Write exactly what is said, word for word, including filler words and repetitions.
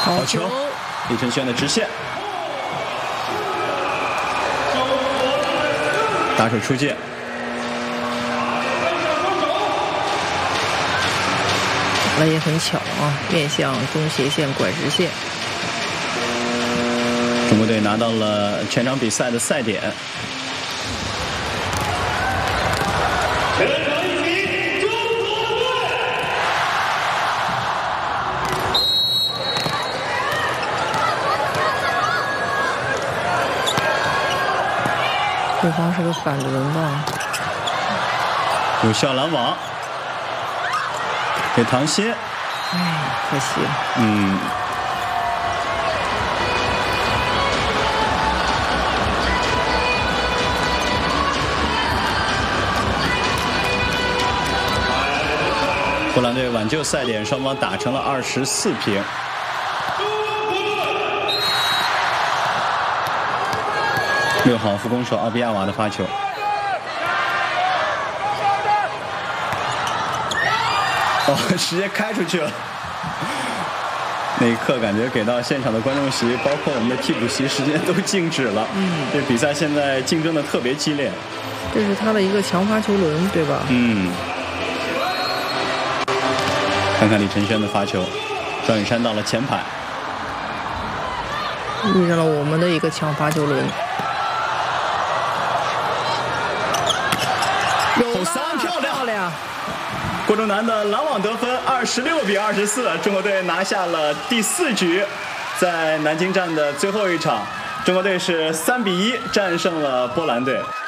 好球，李承铉的直线，打手出界。 打得也很巧啊，面向中斜线拐直线。 中国队拿到了全场比赛的赛点。全场一比，中国队。 对方是个反轮吧？ 有效拦网，给唐歇。 哎，可惜了。 嗯。波兰队挽救赛点，双方打成了二十四平。六号副攻手奥比亚瓦的发球，哦，直接开出去了。那一刻感觉给到现场的观众席，包括我们的替补席，时间都静止了。嗯，这比赛现在竞争的特别激烈。 这是他的一个强发球轮，对吧？ 嗯。看看李承铉的发球，赵允山到了前排， 遇上了我们的一个强发球轮。 有三漂亮！漂亮！郭仲南的拦网得分，二十六比二十四，中国队拿下了第四局。在南京站的最后一场，中国队是三比一战胜了波兰队。